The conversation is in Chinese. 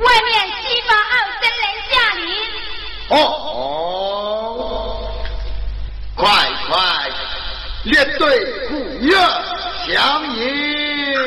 外面西方奥森人驾临。 哦，快快列队鼓乐响应。